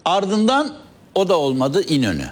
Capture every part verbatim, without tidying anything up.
Ardından o da olmadı, İnönü.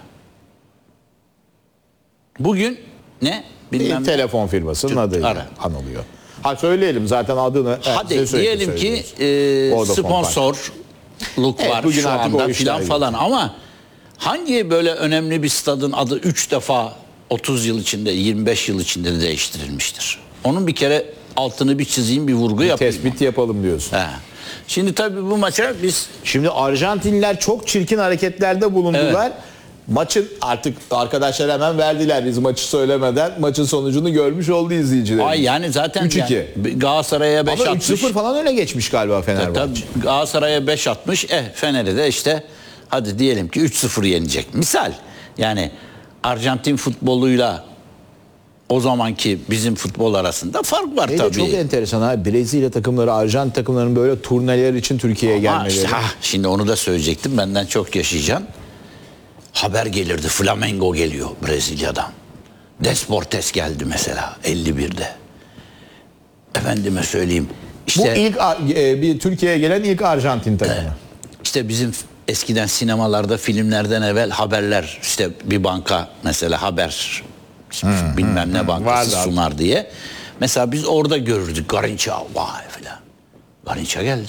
Bugün ne? Bilmem bir telefon firmasının Türk, adıyla ara. anılıyor. Ha söyleyelim zaten adını. Hadi diyelim ki e, sponsorluk evet, var şu anda filan falan ama hangi böyle önemli bir stadın adı üç defa otuz yıl içinde, yirmi beş yıl içinde de değiştirilmiştir? Onun bir kere altını bir çizeyim, bir vurgu bir yapayım. Tespit yapalım diyorsun. He. Şimdi tabii bu maça biz... Şimdi Arjantinliler çok çirkin hareketlerde bulundular. Evet. Maçın artık arkadaşlar hemen verdiler biz maçı söylemeden. Maçın sonucunu görmüş oldu izleyiciler. Ay yani zaten üç iki. Yani Galatasaray'a beş atmış. Ama üç sıfır falan öyle geçmiş galiba Fenerbahçe. Tabii Galatasaray'a beş atmış. Eh Fener'e de işte hadi diyelim ki üç sıfır yenecek. Misal yani Arjantin futboluyla o zamanki bizim futbol arasında fark var e tabii. Çok enteresan ha. Brezilya takımları, Arjantin takımlarının böyle turneler için Türkiye'ye gelmeleri. Işte, ha, şimdi onu da söyleyecektim. Benden çok yaşayacaksın. Haber gelirdi. Flamengo geliyor Brezilya'dan. Desportes geldi mesela elli birde. Efendime söyleyeyim. İşte, bu ilk e, bir Türkiye'ye gelen ilk Arjantin takımı. E, işte bizim eskiden sinemalarda, filmlerden evvel haberler, işte bir banka mesela haber hmm, bilmem hmm, ne bankası hmm, sunar diye. Mesela biz orada görürdük Garinça, vay filan. Garinça geldi.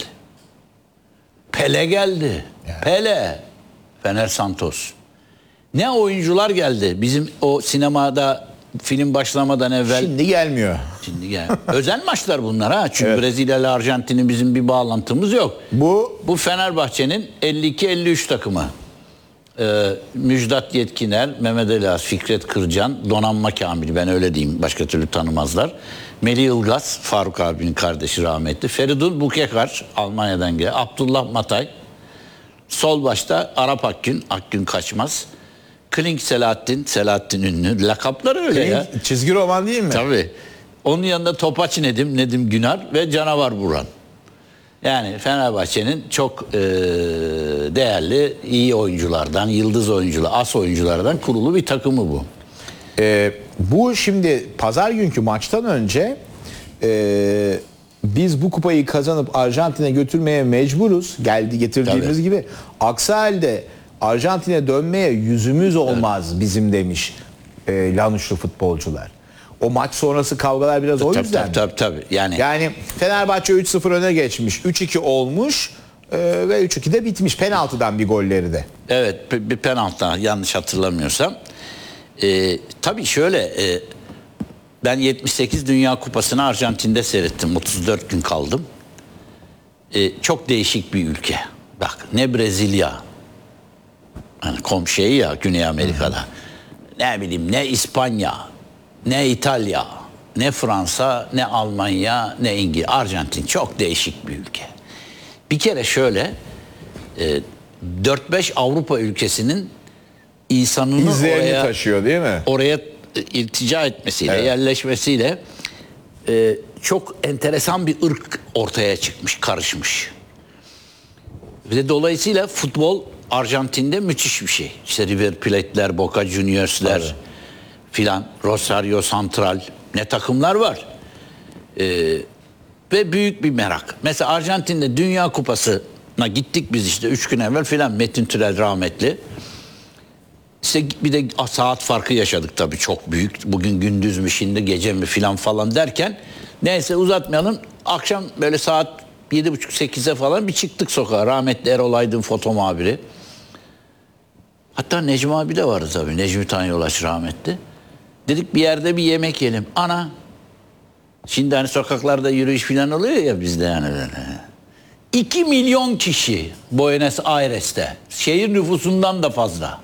Pele geldi. Yani. Pele. Fener Santos. Ne oyuncular geldi bizim o sinemada film başlamadan evvel. Şimdi gelmiyor. Şimdi gel. Özel maçlar bunlar ha. Çünkü evet. Brezilya ile Arjantin'in bizim bir bağlantımız yok. Bu bu Fenerbahçe'nin elli iki elli üç takımı. Ee, Müjdat Yetkiner, Mehmet Ali Az, Fikret Kırcan, Donanma Kamil, ben öyle diyeyim, başka türlü tanımazlar. Melih Ilgaz, Faruk abinin kardeşi rahmetli. Feridun Bukekar, Almanya'dan gelen. Abdullah Matay. Sol başta Arap Akgün, Akgün Kaçmaz. Klink Selahattin, Selahattin Ünlü. Lakapları öyle Klink, ya. Çizgi roman değil mi? Tabii. Onun yanında Topaç Nedim, Nedim Günar ve Canavar Burhan. Yani Fenerbahçe'nin çok e, değerli, iyi oyunculardan, yıldız oyuncular, as oyunculardan kurulu bir takımı bu. Ee, bu şimdi pazar günkü maçtan önce e, biz bu kupayı kazanıp Arjantin'e götürmeye mecburuz. Geldi getirdiğimiz Tabii. gibi. Aksi halde Arjantin'e dönmeye yüzümüz olmaz evet. bizim demiş e, Lanuşlu futbolcular. O maç sonrası kavgalar biraz o tabii, yüzden. Tabii tabii tabii. Yani yani Fenerbahçe üç sıfır öne geçmiş. üç iki olmuş e, ve üç iki de bitmiş. Penaltıdan bir golleri de. Evet, bir penaltıdan yanlış hatırlamıyorsam. E, tabii şöyle e, ben yetmiş sekiz Dünya Kupası'nı Arjantin'de seyrettim. otuz dört gün kaldım. E, çok değişik bir ülke. Bak ne Brezilya. Hani komşu ya Güney Amerika'da. Hı-hı. Ne bileyim ne İspanya, ne İtalya, ne Fransa, ne Almanya, ne İngiliz. Arjantin çok değişik bir ülke. Bir kere şöyle e, dört beş Avrupa ülkesinin insanını İzlerini oraya taşıyor değil mi? Oraya iltica etmesiyle, evet. yerleşmesiyle e, çok enteresan bir ırk ortaya çıkmış, karışmış. Ve dolayısıyla futbol Arjantin'de müthiş bir şey. İşte River Plate'ler, Boca Juniors'ler evet. filan, Rosario Central, ne takımlar var. Ee, ve büyük bir merak. Mesela Arjantin'de Dünya Kupası'na gittik biz işte üç gün evvel filan, Metin Türel rahmetli. İşte bir de saat farkı yaşadık tabii, çok büyük. Bugün gündüz mü şimdi gece mi filan falan derken neyse uzatmayalım. Akşam böyle saat yedi buçuk sekize falan bir çıktık sokağa. Rahmetli Erol Aydın foto muhabiri. Hatta Necmi abi de vardı tabii. Necmi Tanyolaş rahmetli. Dedik bir yerde bir yemek yiyelim. Ana. Şimdi hani sokaklarda yürüyüş falan oluyor ya bizde yani böyle. İki milyon kişi Buenos Aires'te. Şehir nüfusundan da fazla.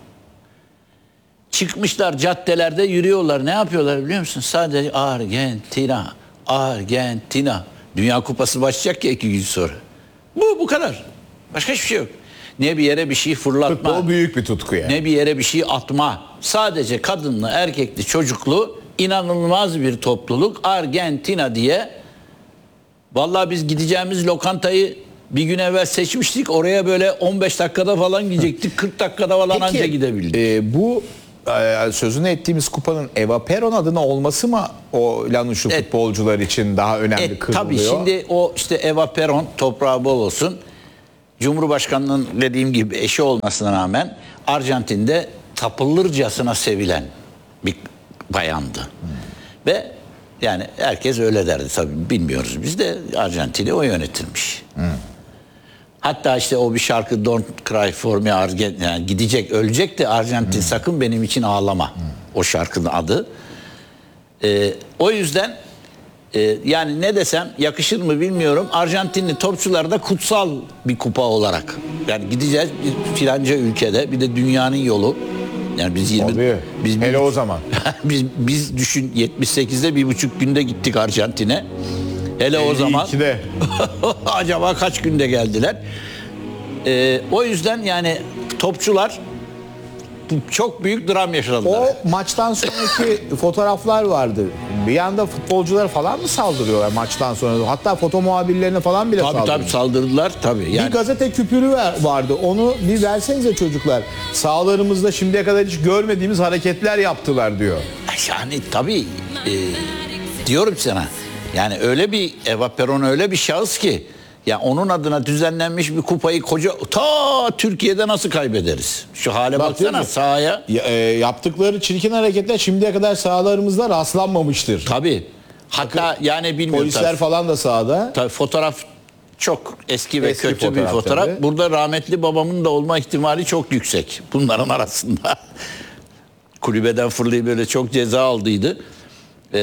Çıkmışlar caddelerde yürüyorlar. Ne yapıyorlar biliyor musun? Sadece Argentina, Argentina. Dünya Kupası başlayacak ya iki gün sonra. Bu bu kadar. Başka hiçbir şey yok. Ne bir yere bir şey fırlatma. Futbol büyük bir tutku yani. Ne bir yere bir şey atma. Sadece kadınlı, erkekli, çocuklu inanılmaz bir topluluk. Argentina diye. Vallahi biz gideceğimiz lokantayı bir gün evvel seçmiştik. Oraya böyle on beş dakikada falan gidecektik. kırk dakikada falan Peki, anca gidebildik. E, bu e, sözünü ettiğimiz kupanın Eva Peron adına olması mı o Lanuşlu e, futbolcular için daha önemli e, kılınıyor? Tabii şimdi o işte Eva Peron, toprağı bol olsun. Cumhurbaşkanının dediğim gibi eşi olmasına rağmen Arjantin'de tapılırcasına sevilen bir bayandı. Hmm. Ve yani herkes öyle derdi tabii, bilmiyoruz biz de, Arjantin'i o yönetirmiş. Hmm. Hatta işte o bir şarkı Don't Cry For Me Argentina, yani gidecek ölecek de Arjantin hmm. sakın benim için ağlama. Hmm. O şarkının adı. Ee, o yüzden e, yani ne desem yakışır mı bilmiyorum. Arjantinli topçular da kutsal bir kupa olarak. Yani gideceğiz bir filanca ülkede, bir de dünyanın yolu. Yani biz yirmi biz hele o zaman. biz biz düşün yetmiş sekizde bir buçuk günde gittik Arjantin'e. Hele o zaman. Acaba kaç günde geldiler? Ee, o yüzden yani topçular çok büyük dram yaşadılar. O maçtan sonraki fotoğraflar vardı. Bir yanda futbolcular falan mı saldırıyorlar maçtan sonra? Hatta foto muhabirlerine falan bile tabii, saldırdılar. Tabii saldırdılar tabii. Yani... Bir gazete küpürü vardı. Onu bir versenize çocuklar. Sahalarımızda şimdiye kadar hiç görmediğimiz hareketler yaptılar diyor. Yani tabii e, diyorum sana. Yani öyle bir Eva Perón öyle bir şahıs ki ya onun adına düzenlenmiş bir kupayı koca ta Türkiye'de nasıl kaybederiz? Şu hale Bak, baksana sahaya. Ya, e, yaptıkları çirkin hareketler şimdiye kadar sahalarımızda rastlanmamıştır. Tabii. Hatta Bakın, yani bilmiyorum. Polisler tabii. falan da sahada. Tabii fotoğraf çok eski ve eski kötü fotoğraf, bir fotoğraf. Tabii. Burada rahmetli babamın da olma ihtimali çok yüksek. Bunların arasında. Kulübeden fırlayıp böyle çok ceza aldıydı. Ee,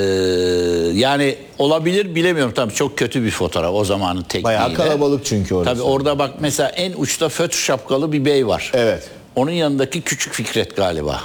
yani olabilir, bilemiyorum tabii, çok kötü bir fotoğraf o zamanın tekniğiyle. Bayağı kalabalık çünkü orası. Tabii orada bak mesela en uçta fötr şapkalı bir bey var. Evet. Onun yanındaki küçük Fikret galiba.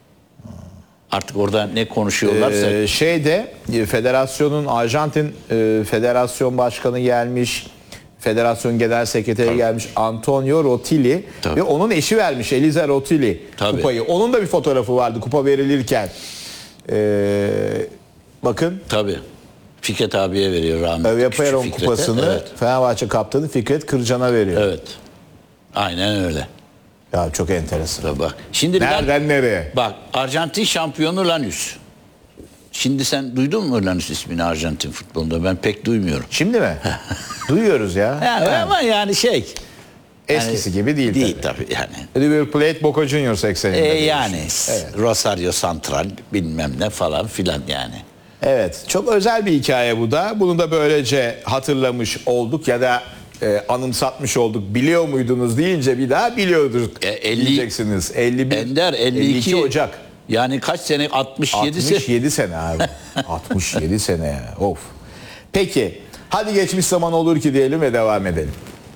Artık orada ne konuşuyorlarsa. Ee, şeyde federasyonun Arjantin e, Federasyon Başkanı gelmiş. Federasyon Genel Sekreteri Tabii. gelmiş, Antonio Rotilli Tabii. ve onun eşi vermiş, Eliza Rotilli Tabii. kupayı. Onun da bir fotoğrafı vardı kupa verilirken. Ee, bakın. Tabii. Fikret abiye veriyor rahmetli. Eva Perón kupasını evet. Fenerbahçe kaptanı Fikret Kırcan'a veriyor. Evet. Aynen öyle. Ya çok enteresan. Bak. Şimdi nereden ben, nereye? Bak, Arjantin şampiyonu Lanús. Şimdi sen duydun mu Lanús ismini Arjantin futbolunda? Ben pek duymuyorum. Şimdi mi? Duyuyoruz ya. Yani, yani. Ama yani şey. Eskisi yani, gibi değil, değil tabii. tabii yani. River Plate Boca Juniors sekseninde. E, yani evet. Rosario Central bilmem ne falan filan yani. Evet, çok özel bir hikaye bu da. Bunu da böylece hatırlamış olduk ya da e, anımsatmış olduk. Biliyor muydunuz deyince bir daha biliyorduk e, elli, diyeceksiniz. elli bir, Ender elli iki, elli iki Ocak. Yani kaç sene? altmış yedi, altmış yedi sene abi. altmış yedi sene ya. Of. Peki, hadi geçmiş zaman olur ki diyelim ve devam edelim.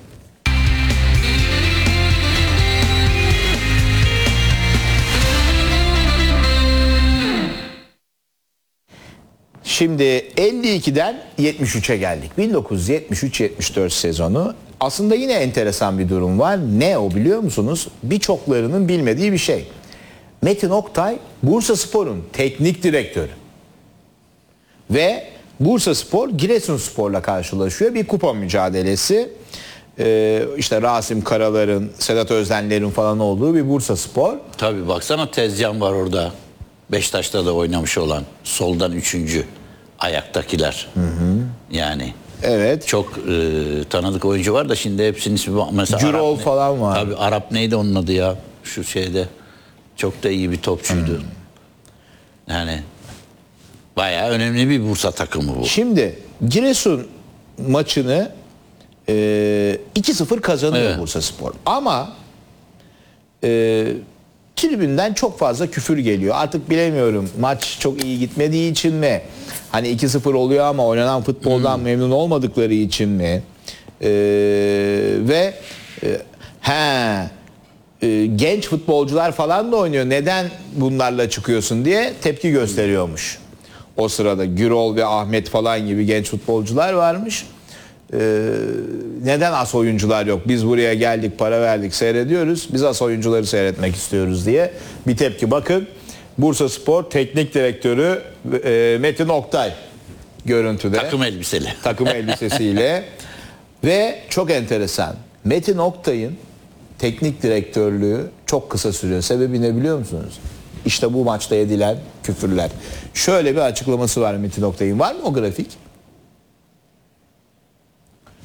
Şimdi elli ikiden yetmiş üçe geldik. bin dokuz yüz yetmiş üç yetmiş dört sezonu. Aslında yine enteresan bir durum var. Ne o biliyor musunuz? Birçoklarının bilmediği bir şey. Metin Oktay Bursaspor'un teknik direktörü. Ve Bursaspor Giresunspor'la karşılaşıyor. Bir kupa mücadelesi. Ee, işte Rasim Karalar'ın, Sedat Özdenler'in falan olduğu bir Bursaspor. Tabii baksana Tezcan var orada. Beşiktaş'ta da oynamış olan soldan üçüncü ayaktakiler. Hı hı. Yani evet. Çok e, tanıdık oyuncu var da şimdi hepsinin ismi mesela Cürol Arap, falan var. Tabii Arap neydi onun adı ya? Şu şeyde çok da iyi bir topçuydu. Hmm. Yani bayağı önemli bir Bursa takımı bu. Şimdi Giresun maçını e, iki sıfır kazanıyor evet. Bursaspor. Ama e, tribünden çok fazla küfür geliyor. Artık bilemiyorum maç çok iyi gitmediği için mi? Hani iki sıfır oluyor ama oynanan futboldan hmm. memnun olmadıkları için mi? Ee, ve e, he, e, genç futbolcular falan da oynuyor. Neden bunlarla çıkıyorsun diye tepki gösteriyormuş. O sırada Gürol ve Ahmet falan gibi genç futbolcular varmış. Ee, neden as oyuncular yok? Biz buraya geldik, para verdik, seyrediyoruz. Biz as oyuncuları seyretmek istiyoruz diye bir tepki. Bakın Bursaspor Teknik Direktörü e, Metin Oktay görüntüde. Takım elbiseli. Takım elbisesiyle. Ve çok enteresan. Metin Oktay'ın teknik direktörlüğü çok kısa sürüyor. Sebebi ne biliyor musunuz? İşte bu maçta edilen küfürler. Şöyle bir açıklaması var Metin Oktay'ın. Var mı o grafik?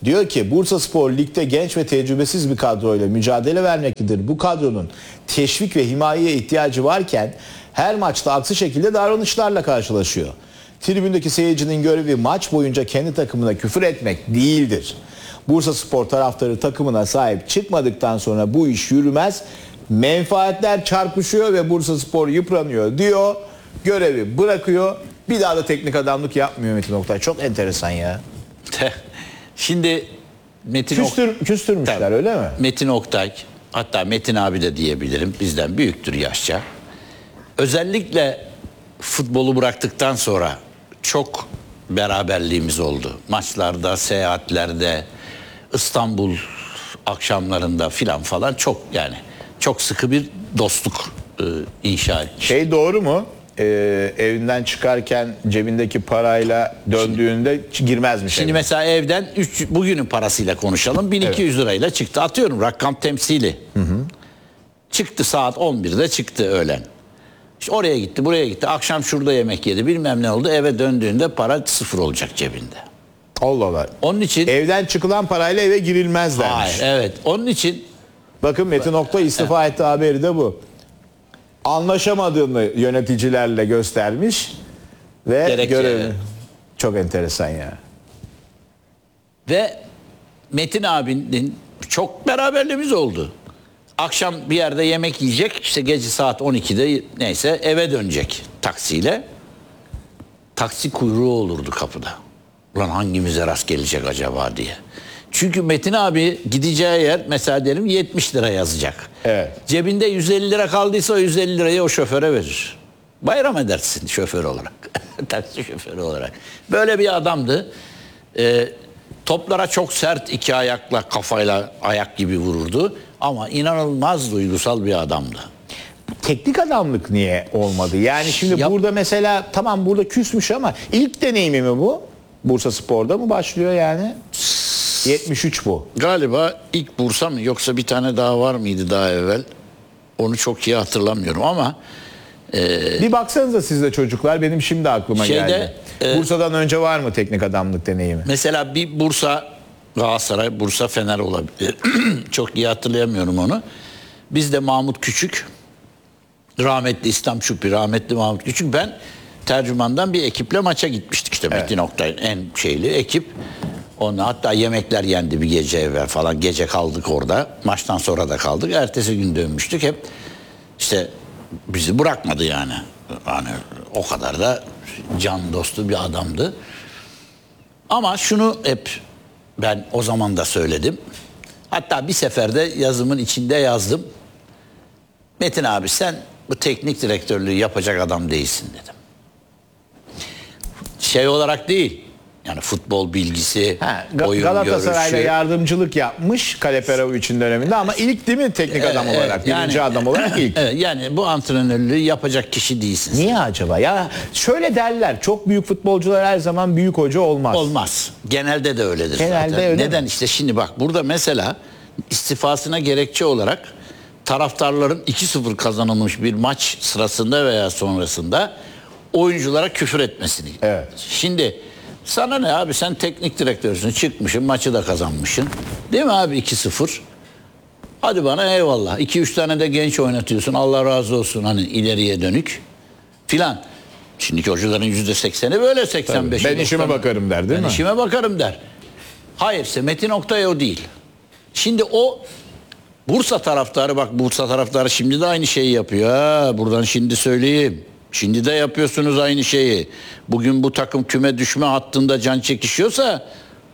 Diyor ki Bursaspor ligde genç ve tecrübesiz bir kadroyla mücadele vermektedir. Bu kadronun teşvik ve himayeye ihtiyacı varken her maçta aksi şekilde davranışlarla karşılaşıyor. Tribündeki seyircinin görevi maç boyunca kendi takımına küfür etmek değildir. Bursaspor taraftarı takımına sahip çıkmadıktan sonra bu iş yürümez. Menfaatler çarpışıyor ve Bursaspor yıpranıyor diyor. Görevi bırakıyor. Bir daha da teknik adamlık yapmıyor Metin Oktay. Çok enteresan ya. Şimdi Metin Küstür, Ok- küstürmüşler Tabii. öyle mi? Metin Oktay, hatta Metin abi de diyebilirim, bizden büyüktür yaşça. Özellikle futbolu bıraktıktan sonra çok beraberliğimiz oldu. Maçlarda, seyahatlerde, İstanbul akşamlarında filan falan çok yani çok sıkı bir dostluk e, inşa etmiş. Şey doğru mu? Ee, evinden çıkarken cebindeki parayla döndüğünde girmezmiş. Şimdi eve. mesela evden üç, bugünün parasıyla konuşalım. bin iki yüz lirayla çıktı. Atıyorum rakam temsili. Hı hı. Çıktı saat on birde çıktı öğlen. İşte oraya gitti, buraya gitti. Akşam şurada yemek yedi. Bilmem ne oldu. Eve döndüğünde para sıfır olacak cebinde. Allah Allah. Onun için Evden çıkılan parayla eve girilmez dermiş. hayır, evet. Onun için Bakın Metin Oktay istifa etti haberi de bu. Anlaşamadığını yöneticilerle göstermiş ve Gerekçe, görevini. evet. Çok enteresan ya. ve Metin abinin çok beraberliğimiz oldu. Akşam bir yerde yemek yiyecek. İşte gece saat on ikide neyse eve dönecek taksiyle. Taksi kuyruğu olurdu kapıda. Ulan hangimize rast gelecek acaba diye. Çünkü Metin abi gideceği yer mesela derim yetmiş lira yazacak. Evet. Cebinde yüz elli lira kaldıysa o yüz elli lirayı o şoföre verir. Bayram edersin şoför olarak. Taksi şoförü olarak. Böyle bir adamdı. Ee, toplara çok sert iki ayakla kafayla ayak gibi vururdu. Ama inanılmaz duygusal bir adamdı. Teknik adamlık niye olmadı? Yani şimdi Yap- burada mesela tamam burada küsmüş ama ilk deneyimi mi bu? Bursaspor'da mı başlıyor yani? yetmiş üç bu. Galiba ilk Bursa mı yoksa bir tane daha var mıydı daha evvel? Onu çok iyi hatırlamıyorum ama Bir baksanıza siz de çocuklar benim şimdi aklıma Şeyde, geldi. e, Bursa'dan önce var mı teknik adamlık deneyimi? mesela bir Bursa Galatasaray, Bursa Fener olabilir. Çok iyi hatırlayamıyorum onu. Biz de Mahmut Küçük, rahmetli İslam Şüphi, rahmetli Mahmut Küçük, ben tercümandan bir ekiple maça gitmiştik işte Evet. Metin Oktay'ın en şeyli ekip. Onunla hatta yemekler yendi bir gece evvel falan. Gece kaldık orada. Maçtan sonra da kaldık. Ertesi gün dönmüştük. Hep işte bizi bırakmadı yani. Yani o kadar da can dostu bir adamdı. Ama şunu hep ben o zaman da söyledim. Hatta bir seferde yazımın içinde yazdım. Metin abi sen bu teknik direktörlüğü yapacak adam değilsin dedim. Şey olarak değil. Yani futbol bilgisi, Ha, Ga- oyun Galatasaray'la görüşü. yardımcılık yapmış Kaleperovic'in döneminde ama ilk değil mi teknik adam Evet, olarak? yani- Birinci adam olarak ilk. Evet, yani bu antrenörlüğü yapacak kişi değilsin. Niye acaba? Ya şöyle derler. Çok büyük futbolcular her zaman büyük hoca olmaz. Olmaz. Genelde de öyledir Genelde zaten. öyle Neden? mi? İşte şimdi bak burada mesela istifasına gerekçe olarak taraftarların iki sıfır kazanılmış bir maç sırasında veya sonrasında oyunculara küfür etmesini. Evet. Şimdi sana ne abi, sen teknik direktörsün, çıkmışsın, maçı da kazanmışsın. Değil mi abi, iki sıfır? Hadi bana eyvallah. iki üç tane de genç oynatıyorsun. Allah razı olsun, hani ileriye dönük filan. Şimdiki hocaların yüzde sekseni böyle, seksen beşi. Ben işime bakarım der, değil ben mi? işime bakarım der. Hayır, ise Metin Oktay o değil. Şimdi o Bursa taraftarı, bak Bursa taraftarı şimdi de aynı şeyi yapıyor. Ha, buradan şimdi söyleyeyim. Şimdi de yapıyorsunuz aynı şeyi. Bugün bu takım küme düşme hattında can çekişiyorsa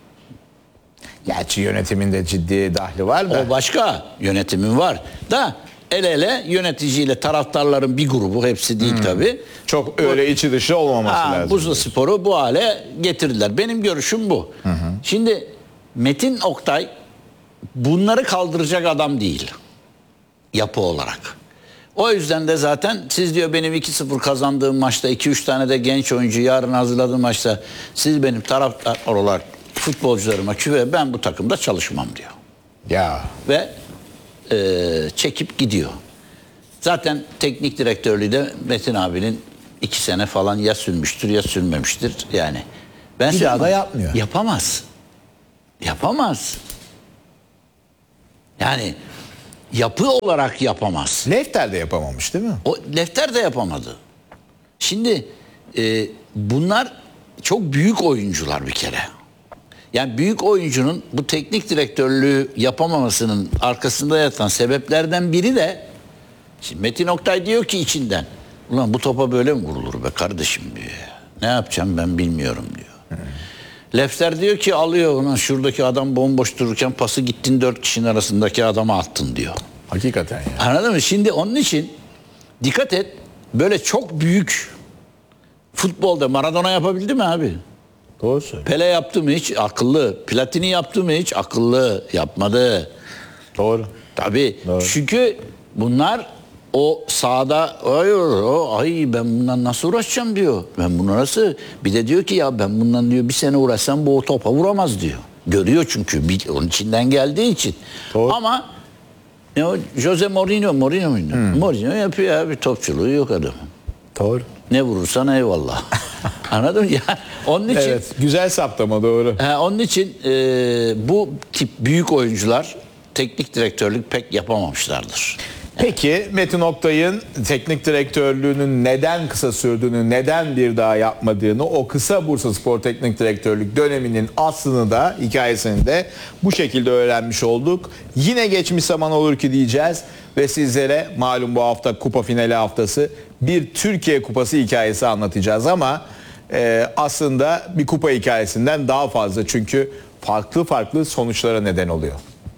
Gerçi yönetiminde ciddi dahli var da. o başka, yönetimin var. Da el ele yöneticiyle taraftarların bir grubu, hepsi değil tabii. Çok öyle içi dışı olmaması Ha, lazım. Bursa Spor'u bu hale getirdiler. Benim görüşüm bu. Şimdi Metin Oktay bunları kaldıracak adam değil. Yapı olarak. O yüzden de zaten siz diyor benim iki sıfır kazandığım maçta iki üç tane de genç oyuncu yarın hazırladığım maçta siz benim taraftar olarak futbolcularıma küve, ben bu takımda çalışmam diyor. Ya. Ve e, çekip gidiyor. Zaten teknik direktörlüğü de Metin abinin iki sene falan ya sürmüştür ya sürmemiştir yani. Ben Bir daha da söyleyeyim, yapmıyor. Yapamaz. Yapamaz. Yani yapı olarak yapamaz. Lefter de yapamamış değil mi? O Lefter de yapamadı. Şimdi e, bunlar çok büyük oyuncular bir kere. Yani büyük oyuncunun bu teknik direktörlüğü yapamamasının arkasında yatan sebeplerden biri de şimdi Metin Oktay diyor ki içinden, ulan bu topa böyle mi vurulur be kardeşim diyor. Ne yapacağım ben bilmiyorum diyor. Hmm. Lefter diyor ki alıyor, ulan şuradaki adam bomboş dururken pası gittin dört kişinin arasındaki adama attın diyor. Hakikaten ya. Anladın mı? Şimdi onun için dikkat et, böyle çok büyük futbolda Maradona yapabildi mi abi? Doğru söylüyor. Pele yaptı mı hiç? Akıllı. Platini yaptı mı hiç? Akıllı. Yapmadı. Doğru. Tabii. Doğru. Çünkü bunlar o sahada ay, ay ben bundan nasıl uğraşacağım diyor. Ben bunu nasıl? Bir de diyor ki ya ben bundan diyor bir sene uğraşsam bu o topa vuramaz diyor. Görüyor çünkü. Bir, onun içinden geldiği için. Doğru. Ama ne o Jose Mourinho, Mourinho muydu? Hmm. Mourinho yapıyor abi, topçuluğu yok adamın. Doğru. Ne vurursan eyvallah. Anladın mı? Ya, onun için Evet, güzel saptama, doğru. he, onun için e, bu tip büyük oyuncular teknik direktörlük pek yapamamışlardır. Peki Metin Oktay'ın teknik direktörlüğünün neden kısa sürdüğünü, neden bir daha yapmadığını, o kısa Bursaspor teknik direktörlük döneminin aslını da, hikayesini de bu şekilde öğrenmiş olduk. Yine geçmiş zaman olur ki diyeceğiz ve sizlere malum bu hafta kupa finali haftası bir Türkiye Kupası hikayesi anlatacağız ama e, aslında bir kupa hikayesinden daha fazla, çünkü farklı farklı sonuçlara neden oluyor.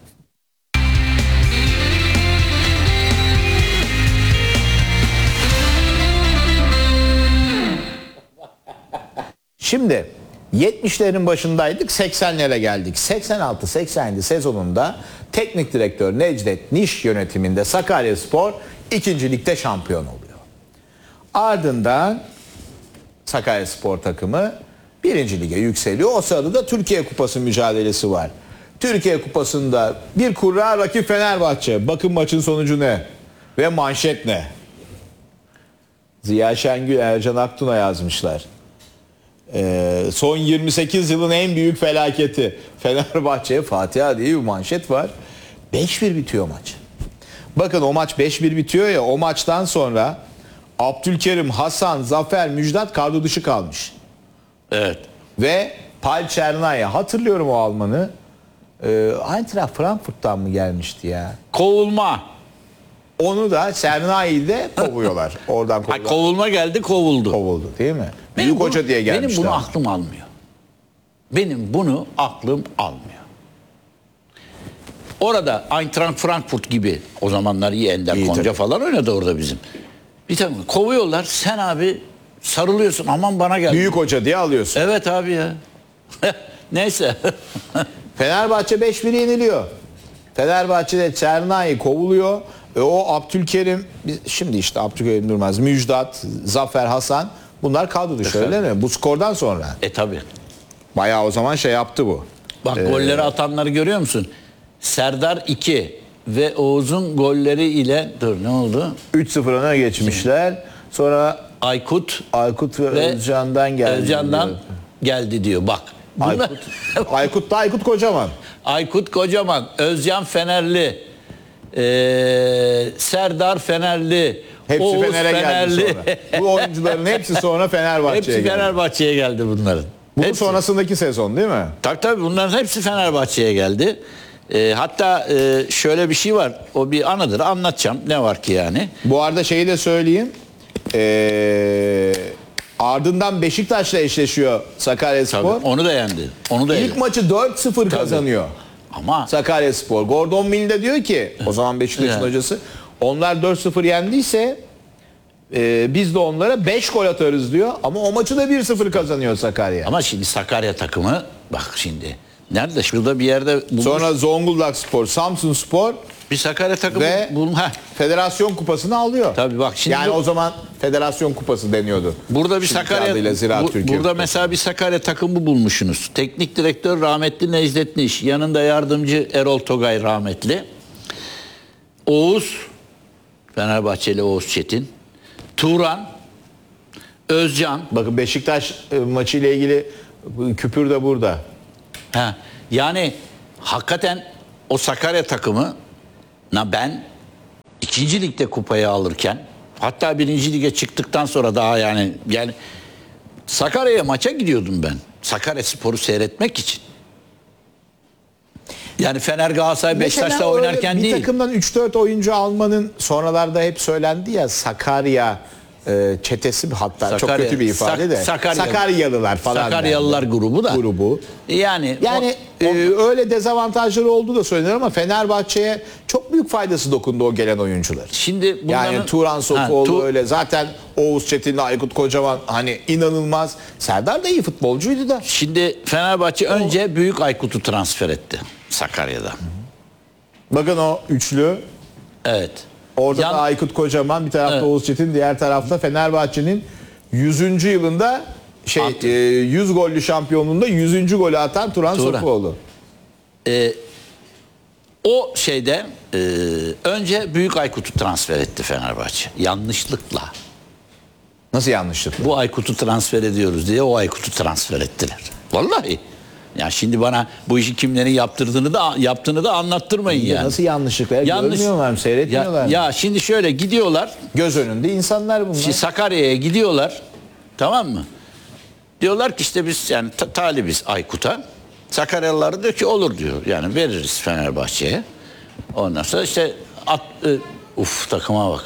Şimdi yetmişlerin başındaydık, seksenlere geldik. seksen altı seksen yedi sezonunda teknik direktör Necdet Niş yönetiminde Sakaryaspor ikinci ligde şampiyon oluyor. Ardından Sakaryaspor takımı birinci lige yükseliyor. O sırada da Türkiye Kupası mücadelesi var. Türkiye Kupası'nda bir kurra rakip Fenerbahçe. Bakın maçın sonucu ne? Ve manşet ne? Ziya Şengül, Ercan Aktun'a yazmışlar. Ee, son yirmi sekiz yılın en büyük felaketi. Fenerbahçe'ye Fatiha diye bir manşet var. beş bir bitiyor maç. Bakın o maç beş bir bitiyor ya, o maçtan sonra Abdülkerim, Hasan, Zafer, Müjdat kadro dışı kalmış. Evet. Ve Paul Çernay, hatırlıyorum o Almanı. Ee, Eintracht Frankfurt'tan mı gelmişti ya? Kovulma. Onu da Çernay'ı de kovuyorlar. Oradan Ha, kovuyorlar. kovulma geldi, kovuldu. Kovuldu değil mi? Benim Büyük bunu- hoca diye gelmişler. Benim bunu aklım almıyor. Benim bunu aklım almıyor. Orada Eintracht Frankfurt gibi, o zamanlar iyi Ender İyi Konca tabii. falan oynadı orada bizim. Bir tane kovuyorlar, sen abi sarılıyorsun, aman bana gel. Büyük hoca diye alıyorsun. Evet abi ya. Neyse. Fenerbahçe beş bir yeniliyor. Fenerbahçe'de Çernay kovuluyor. E o Abdülkerim, şimdi işte Abdülkerim Durmaz, Müjdat, Zafer, Hasan, bunlar kadro dışı, öyle mi? Bu skordan sonra. E tabi. Bayağı o zaman şey yaptı bu. Bak golleri atanları görüyor musun? Serdar iki ve Oğuz'un golleri ile dur ne oldu? üç sıfır öne geçmişler. Sonra Aykut Aykut ve, ve Özcan'dan geldi. Özcan'dan diyor. geldi diyor. Bak. Bunlar, Aykut, Aykut da Aykut Kocaman. Aykut Kocaman, Özcan Fenerli, eee, Serdar Fenerli, Hepsi Oğuz Fener'e Fenerli. geldi sonra. Bu oyuncuların hepsi sonra Fenerbahçe'ye Hepsi geldi. Fenerbahçe'ye geldi bunların. Bunun Hepsi. sonrasındaki sezon değil mi? Tabii tabii bunların hepsi Fenerbahçe'ye geldi. Ee, hatta e, şöyle bir şey var. O bir anıdır. Anlatacağım. Ne var ki yani? Bu arada şeyi de söyleyeyim. Ee, ardından Beşiktaş'la eşleşiyor Sakaryaspor. Tabii, onu da yendi. Onu da İlk yendi. maçı dört sıfır kazanıyor Ama Sakaryaspor. Gordon Mill de diyor ki, o zaman Beşiktaş'ın Evet. hocası, onlar dört sıfır yendiyse e, biz de onlara beş gol atarız diyor. Ama o maçı da bir sıfır kazanıyor Sakarya. ama şimdi Sakarya takımı bak şimdi. Nerede? Şurada bir yerde bulmuş. Sonra Zonguldak Spor, Samsun Spor bir Sakarya takımı ve bulun. Heh. Federasyon Kupası'nı alıyor. Tabii bak şimdi yani bu- o zaman Federasyon Kupası deniyordu. Burada bir Şimdiki Sakarya adıyla Ziraat bu- Türkiye burada Kupası. mesela bir Sakarya takımı bulmuşsunuz. Teknik direktör rahmetli Necdet Niş, yanında yardımcı Erol Togay rahmetli. Oğuz Fenerbahçeli Oğuz Çetin, Turan, Özcan, Bakın Beşiktaş e, maçı ile ilgili bu küpür de burada. ha Yani hakikaten o Sakarya takımı na ben ikinci ligde kupayı alırken, hatta birinci lige çıktıktan sonra daha yani yani Sakarya'ya maça gidiyordum ben. Sakaryaspor'u seyretmek için. Yani Fener, Galatasaray, Beşiktaş'ta Mesela oynarken bir değil. takımdan üç dört oyuncu almanın sonralarda hep söylendi ya, Sakarya e, çetesi, hatta çok Sakarya- kötü bir ifade Sak- de. Sakarya- Sakaryalılar falan. Sakaryalılar dendi. grubu da. Grubu. Yani Yani o- e, öyle dezavantajları olduğu da söylenir ama Fenerbahçe'ye çok büyük faydası dokundu o gelen oyuncular. şimdi bunların, Yani Turan Sofuoğlu Ha, Tu- öyle, zaten Oğuz Çetin'le Aykut Kocaman hani inanılmaz. Serdar da iyi futbolcuydu da. Şimdi Fenerbahçe önce Büyük Aykut'u transfer etti Sakarya'da. Bakın o üçlü. Evet. Orada Yan- da Aykut Kocaman, bir tarafta Evet. Oğuz Çetin, diğer tarafta Fenerbahçe'nin yüzüncü yılında şey Ant- e, yüz gollü şampiyonluğunda yüzüncü golü atan Turan, Turan. Sofuoğlu. Ee, o şeyde e, önce Büyük Aykut'u transfer etti Fenerbahçe. Yanlışlıkla. Nasıl yanlışlık? Bu Aykut'u transfer ediyoruz diye o Aykut'u transfer ettiler. Vallahi. Ya şimdi bana bu işi kimlerin yaptırdığını da yaptığını da anlattırmayın yani. Nasıl yanlışlıklar? Yanlış- Görmüyorlar mı? Seyretmiyorlar ya, mı? ya şimdi şöyle gidiyorlar. Göz önünde insanlar bunlar. Şimdi Sakarya'ya gidiyorlar. Tamam mı? Diyorlar ki işte biz yani ta- talibiz Aykut'a. Sakaryalılar diyor ki olur diyor. Yani veririz Fenerbahçe'ye. Ondan sonra işte at, e, uf takıma bak.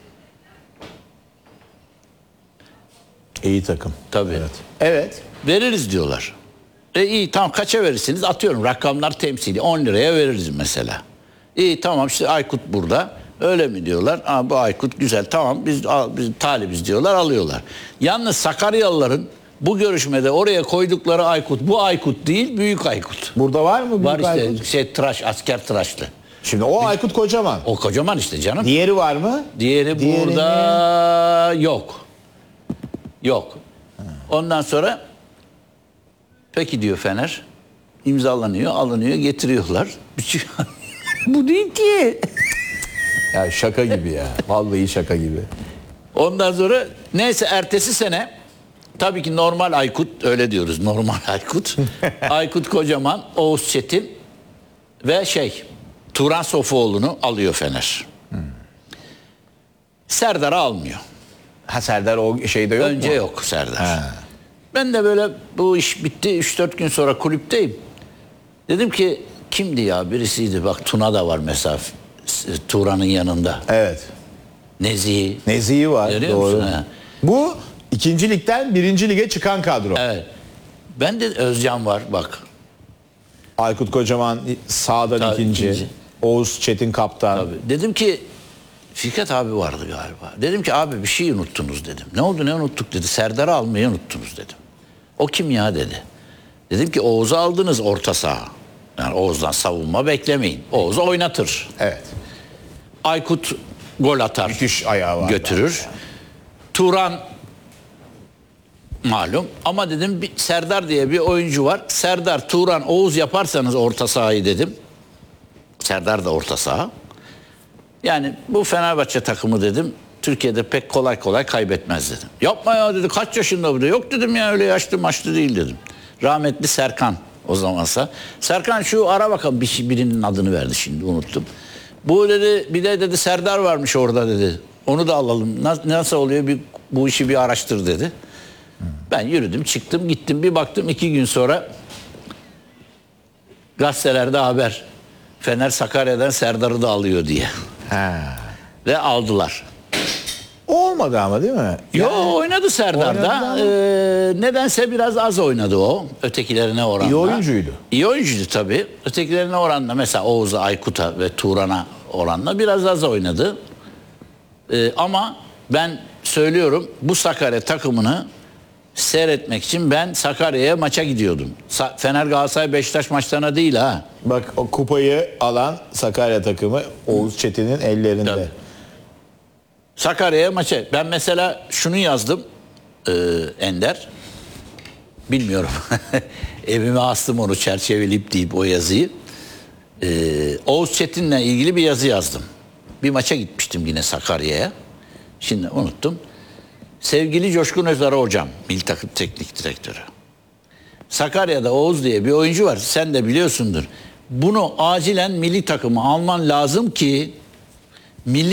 İyi takım. Tabii. Evet. Evet. Veririz diyorlar. E iyi tamam, kaça verirsiniz? Atıyorum rakamlar temsili. on liraya veririz mesela. İyi tamam, işte Aykut burada. Öyle mi diyorlar? Aa, bu Aykut güzel, tamam biz, al, biz talibiz diyorlar, alıyorlar. Yalnız Sakaryalıların bu görüşmede oraya koydukları Aykut bu Aykut değil, Büyük Aykut. Burada var mı büyük Var işte Aykut? şey tıraş, asker tıraşlı. Şimdi o Aykut Kocaman. O kocaman işte canım. Diğeri var mı? Diğeri Diğerini- burada yok. Yok. Ondan sonra peki diyor Fener. İmzalanıyor, alınıyor, getiriyorlar. Bu değil ki. Ya şaka gibi ya. Vallahi şaka gibi. Ondan sonra neyse ertesi sene tabii ki normal Aykut, öyle diyoruz, normal Aykut. Aykut Kocaman, Oğuz Çetin ve şey Turan Sofuoğlu'nu alıyor Fener. Serdar'ı almıyor. Ha, Serdar o şeyde yok Önce mu? yok Serdar. Ha. Ben de böyle bu iş bitti, üç dört gün sonra kulüpteyim. Dedim ki kimdi ya, birisiydi, bak Tuna da var mesela Turan'ın yanında. Evet. Nezih. Nezih'i var. Görüyor Doğru. musun? Ha. Bu ikinci ligden birinci lige çıkan kadro. Evet. Ben de Özcan var bak. Aykut Kocaman sağdan Tabii, ikinci. ikinci. Oğuz Çetin kaptan. Tabii. Dedim ki Fikret abi vardı galiba. Dedim ki abi bir şey unuttunuz dedim. Ne oldu, ne unuttuk dedi. Serdar'ı almayı unuttunuz dedim. O kim ya dedi. Dedim ki Oğuz'u aldınız orta saha. Yani Oğuz'dan savunma beklemeyin. Oğuz oynatır. Evet. Aykut gol atar. Müthiş ayağı var. Götürür. Turan malum, ama dedim bir Serdar diye bir oyuncu var. Serdar, Turan, Oğuz yaparsanız orta sahayı dedim. Serdar da orta saha. Yani bu Fenerbahçe takımı dedim Türkiye'de pek kolay kolay kaybetmez dedim. Yapma ya dedi, kaç yaşında bu da. Yok dedim ya, öyle yaşlı maçlı değil dedim. Rahmetli Serkan o zamansa. Serkan şu ara bakalım, bir şey, birinin adını verdi şimdi unuttum. Bu dedi bir de dedi Serdar varmış orada dedi. Onu da alalım. Nasıl, nasıl oluyor bir, bu işi bir araştır dedi. Ben yürüdüm çıktım gittim, bir baktım iki gün sonra gazetelerde haber. Fener Sakarya'dan Serdar'ı da alıyor diye. Ha. Ve aldılar. O olmadı ama değil mi? Yo, oynadı Serdar oynadı da. ama- Ee, nedense biraz az oynadı o. Ötekilerine oranla. İyi oyuncuydu. İyi oyuncuydu tabii. Ötekilerine oranla mesela Oğuz'a, Aykut'a ve Turan'a oranla biraz az oynadı. Ee, ama ben söylüyorum, bu Sakarya takımını seyretmek için ben Sakarya'ya maça gidiyordum. Sa- Fener, Galatasaray, Beşiktaş maçlarına değil ha. Bak o kupayı alan Sakarya takımı Oğuz Çetin'in ellerinde. Tabii. Sakarya'ya maça. Ben mesela şunu yazdım e, Ender. Bilmiyorum. Evime astım onu, çerçeveleyip deyip o yazıyı. E, Oğuz Çetin'le ilgili bir yazı yazdım. Bir maça gitmiştim yine Sakarya'ya. Şimdi unuttum. Sevgili Coşkun Özara hocam, milli takım teknik direktörü. Sakarya'da Oğuz diye bir oyuncu var. Sen de biliyorsundur. Bunu acilen milli takıma alman lazım ki milli